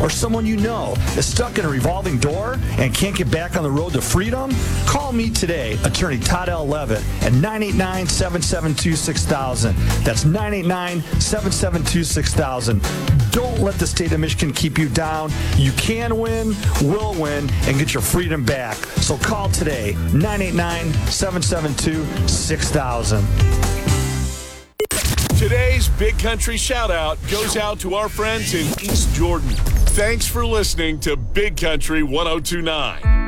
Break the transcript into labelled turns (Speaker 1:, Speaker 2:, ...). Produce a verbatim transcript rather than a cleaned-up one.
Speaker 1: or someone you know is stuck in a revolving door and can't get back on the road to freedom? Call me today, Attorney Todd L. Levitt, at nine eight nine, seven seven two, six thousand. That's nine eight nine, seven seven two, six thousand. Don't let the state of Michigan keep you down. You can win, will win, and get your freedom back. So call today, nine eight nine, seven seven two, six thousand.
Speaker 2: Today's Big Country shout-out goes out to our friends in East Jordan. Thanks for listening to Big Country one oh two point nine.